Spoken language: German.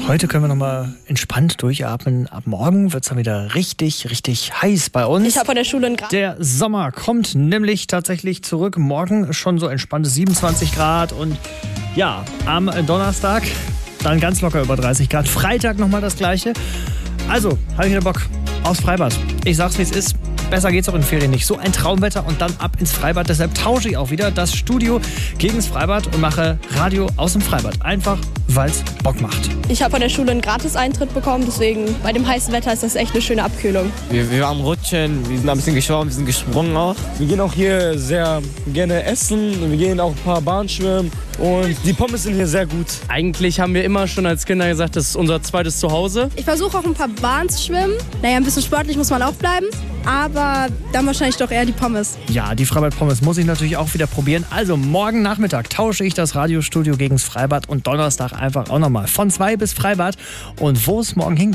Heute können wir nochmal entspannt durchatmen. Ab morgen wird es dann wieder richtig, richtig heiß bei uns. Ich habe von der Schule einen Grad. Der Sommer kommt nämlich tatsächlich zurück. Morgen schon so entspannte 27 Grad und ja, am Donnerstag dann ganz locker über 30 Grad. Freitag nochmal das Gleiche. Also, habe ich wieder Bock aufs Freibad. Ich sag's, wie es ist. Besser geht's auch in Ferien nicht. So ein Traumwetter und dann ab ins Freibad. Deshalb tausche ich auch wieder das Studio gegen das Freibad und mache Radio aus dem Freibad. Einfach, weil es Bock macht. Ich habe von der Schule einen Gratis-Eintritt bekommen, deswegen bei dem heißen Wetter ist das echt eine schöne Abkühlung. Wir waren rutschen, wir sind ein bisschen geschwommen, wir sind gesprungen auch. Wir gehen auch hier sehr gerne essen, wir gehen auch ein paar Bahnen schwimmen und die Pommes sind hier sehr gut. Eigentlich haben wir immer schon als Kinder gesagt, das ist unser zweites Zuhause. Ich versuche auch ein paar Bahnen zu schwimmen. Naja, ein bisschen sportlich muss man auch bleiben, aber dann wahrscheinlich doch eher die Pommes. Ja, die Freibad-Pommes muss ich natürlich auch wieder probieren. Also morgen Nachmittag tausche ich das Radiostudio gegen das Freibad und Donnerstag einfach auch nochmal von 2 bis Freibad. Und wo es morgen hingeht,